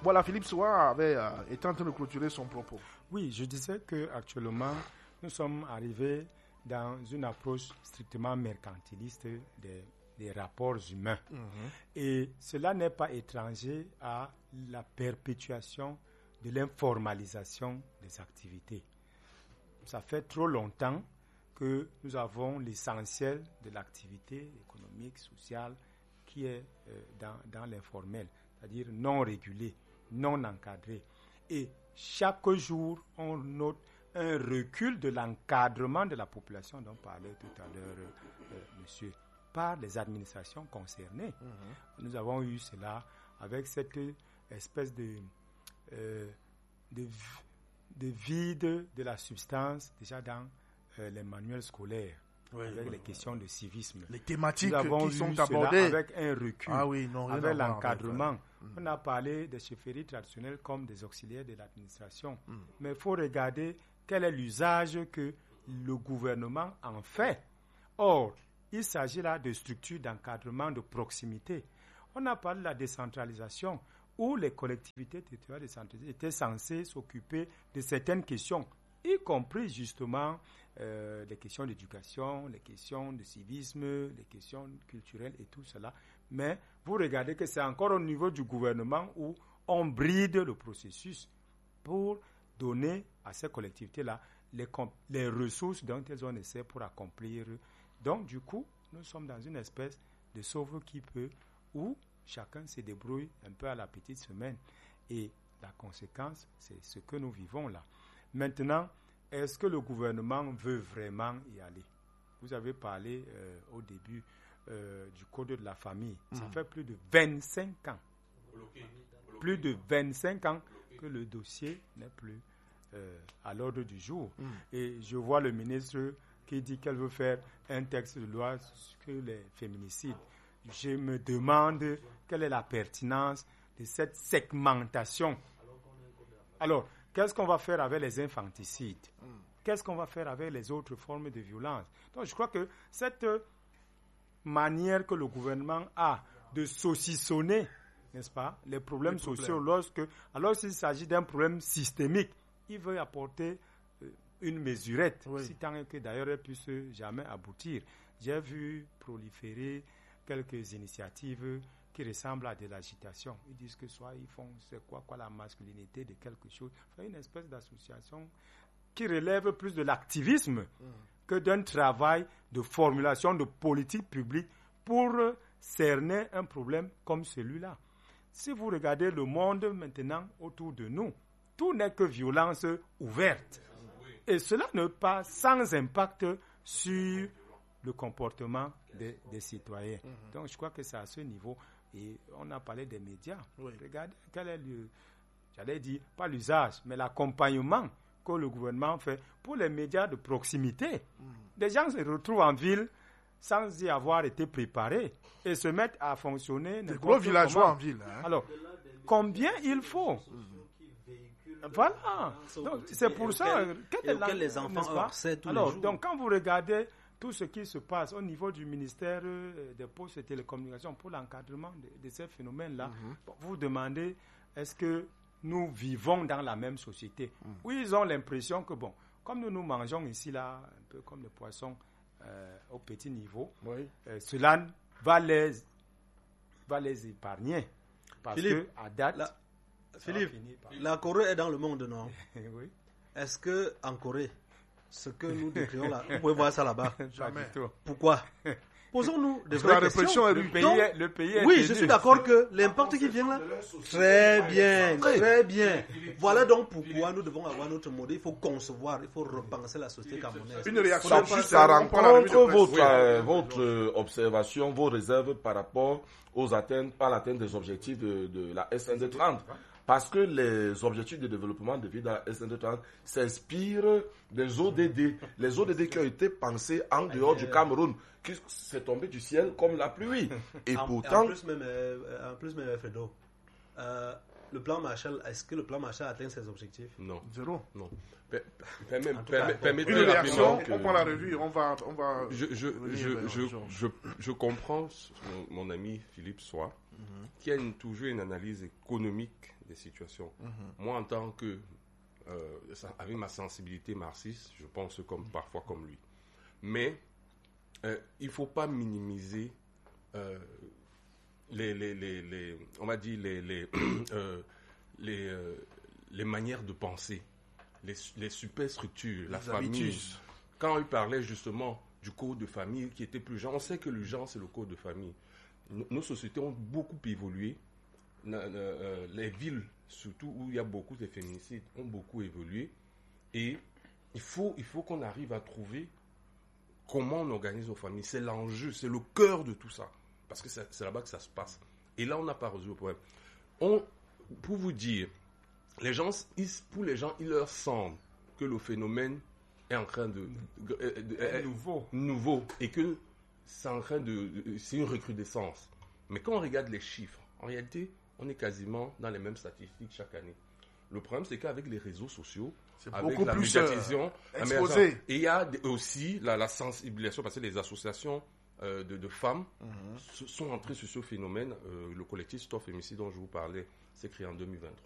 Voilà, Philippe Soua était en train de clôturer son propos. Oui, je disais qu'actuellement, nous sommes arrivés dans une approche strictement mercantiliste des rapports humains. Et cela n'est pas étranger à la perpétuation de l'informalisation des activités. Ça fait trop longtemps que nous avons l'essentiel de l'activité économique, sociale, qui est dans l'informel, c'est-à-dire non régulé, non encadré. Et chaque jour, on note un recul de l'encadrement de la population dont parlait tout à l'heure monsieur, par les administrations concernées. Nous avons eu cela avec cette espèce de vide de la substance déjà dans les manuels scolaires, avec les questions de civisme. Les thématiques nous avons qui sont cela abordées avec un recul, avec l'encadrement. On a parlé des chefferies traditionnelles comme des auxiliaires de l'administration. Mais il faut regarder quel est l'usage que le gouvernement en fait. Or, il s'agit là de structures d'encadrement de proximité. On a parlé de la décentralisation, où les collectivités territoriales décentralisées étaient censées s'occuper de certaines questions, y compris justement les questions d'éducation, les questions de civisme, les questions culturelles et tout cela. Mais vous regardez que c'est encore au niveau du gouvernement où on bride le processus pour donner à ces collectivités-là les ressources dont elles ont essayé pour accomplir. Donc, du coup, nous sommes dans une espèce de sauve-qui-peut où chacun se débrouille un peu à la petite semaine. Et la conséquence, c'est ce que nous vivons là. Maintenant, est-ce que le gouvernement veut vraiment y aller? Vous avez parlé au début du code de la famille. Ça fait plus de 25 ans. Plus de 25 ans que le dossier n'est plus à l'ordre du jour. Et je vois le ministre qui dit qu'elle veut faire un texte de loi sur les féminicides. Je me demande quelle est la pertinence de cette segmentation. Alors, qu'est-ce qu'on va faire avec les infanticides? Qu'est-ce qu'on va faire avec les autres formes de violence? Donc, je crois que cette manière que le gouvernement a de saucissonner, n'est-ce pas, les problèmes sociaux, alors s'il s'agit d'un problème systémique, il veut apporter une mesurette, si tant que d'ailleurs elle puisse jamais aboutir. J'ai vu proliférer quelques initiatives qui ressemblent à de l'agitation. Ils disent que soit ils font, c'est quoi la masculinité de quelque chose. Enfin, une espèce d'association qui relève plus de l'activisme que d'un travail de formulation de politique publique pour cerner un problème comme celui-là. Si vous regardez le monde maintenant autour de nous, tout n'est que violence ouverte. Et cela n'est pas sans impact sur le comportement des citoyens. Donc, je crois que c'est à ce niveau. Et on a parlé des médias. Regardez, quel est j'allais dire, pas l'usage, mais l'accompagnement que le gouvernement fait pour les médias de proximité. Des gens se retrouvent en ville sans y avoir été préparés et se mettent à fonctionner. Des gros villageois en ville. Alors, combien il faut? Voilà. Donc, c'est pour ça que les enfants accèdent tous les jours. Donc, quand vous regardez tout ce qui se passe au niveau du ministère des Postes et Télécommunications pour l'encadrement de ces phénomènes-là, vous vous demandez, est-ce que nous vivons dans la même société? Où ils ont l'impression que, bon, comme nous mangeons ici, là, un peu comme des poissons au petit niveau, cela va les épargner. Parce Philippe, qu'à date... Philippe, la Corée est dans le monde, non? Oui. Est-ce qu'en Corée, ce que nous décrivons là, vous pouvez voir ça là-bas? Jamais. Pourquoi? Posons-nous des vraies questions. Le pays est oui, je suis d'accord que l'impact qui vient là, très bien. Voilà donc pourquoi nous devons avoir notre modèle. Il faut concevoir, il faut repenser la société camerounaise. Une réaction juste Ça à rencontre votre observation, vos réserves par rapport à l'atteinte des objectifs de la SND 30. Parce que les objectifs de développement de vie dans la SND 30 s'inspirent des ODD. Les ODD qui ont été pensés en dehors du Cameroun, qui s'est tombé du ciel comme la pluie. Et pourtant... En plus même Fredo, le plan Marshall, est-ce que le plan Marshall atteint ses objectifs? Non. Zéro. Non. Une Permettez réaction, rapidement on prend la revue, on va je comprends mon ami Philippe Soie, qui a toujours une analyse économique des situations. Moi, en tant que, avec ma sensibilité marxiste, je pense parfois comme lui. Mais il ne faut pas minimiser on va dire les manières de penser, les superstructures, la famille. Quand il parlait justement du code de famille qui était plus genre, on sait que le genre c'est le code de famille. Nos sociétés ont beaucoup évolué. Les villes, surtout où il y a beaucoup de féminicides, ont beaucoup évolué. Et il faut qu'on arrive à trouver comment on organise nos familles. C'est l'enjeu, c'est le cœur de tout ça. Parce que c'est là-bas que ça se passe. Et là, on n'a pas résolu le problème. Pour vous dire, pour les gens, il leur semble que le phénomène est en train de nouveau et que c'est une recrudescence. Mais quand on regarde les chiffres, en réalité, on est quasiment dans les mêmes statistiques chaque année. Le problème, c'est qu'avec les réseaux sociaux, avec la médiatisation, exposé. Et il y a aussi la sensibilisation, parce que les associations de femmes sont entrées sur ce phénomène. Le collectif Stop Féminicide dont je vous parlais s'est créé en 2023.